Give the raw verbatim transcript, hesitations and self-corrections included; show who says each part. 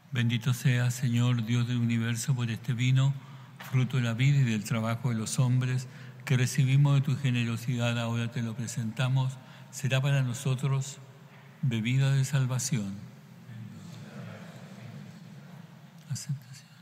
Speaker 1: Bendito sea, Señor, Dios del universo, por este vino, fruto de la vida y del trabajo de los hombres, que recibimos de tu generosidad, ahora te lo presentamos, será para nosotros bebida de salvación. Aceptación.